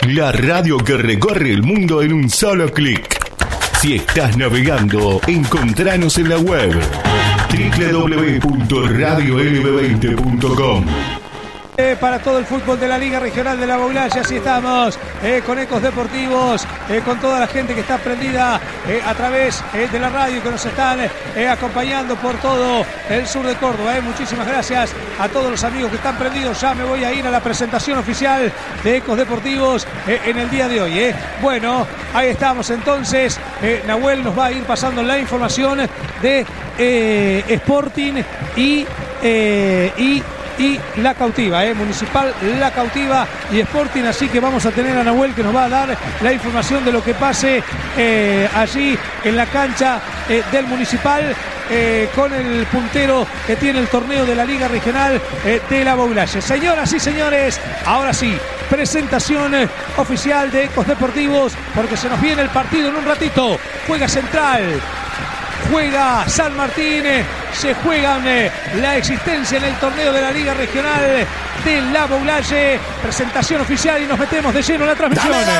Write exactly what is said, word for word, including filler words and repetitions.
La radio que recorre el mundo en un solo clic. Si estás navegando, encontranos en la web doble u doble u doble u punto radio l b veinte punto com. Eh, para todo el fútbol de la Liga Regional de La Boulaye, así estamos, eh, con Ecos Deportivos, eh, con toda la gente que está prendida eh, a través eh, de la radio, que nos están eh, acompañando por todo el sur de Córdoba. Eh. Muchísimas gracias a todos los amigos que están prendidos. Ya me voy a ir a la presentación oficial de Ecos Deportivos eh, en el día de hoy. Eh. Bueno, ahí estamos entonces. Eh, Nahuel nos va a ir pasando la información de eh, Sporting y... Eh, y y La Cautiva, eh, Municipal La Cautiva y Sporting, así que vamos a tener a Nahuel que nos va a dar la información de lo que pase eh, allí en la cancha eh, del Municipal eh, con el puntero que tiene el torneo de la Liga Regional eh, de La Boulaye. Señoras y señores, ahora sí, presentación eh, oficial de Ecos Deportivos, porque se nos viene el partido en un ratito. Juega Central, juega San Martín, se juegan eh, la existencia en el torneo de la Liga Regional de La Boulaye. Presentación oficial y nos metemos de lleno en la transmisión.